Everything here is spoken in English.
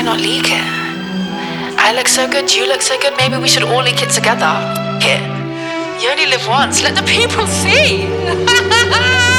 not leak it? I look so good, you look so good, maybe we should all leak it together. Here. You only live once, let the people see.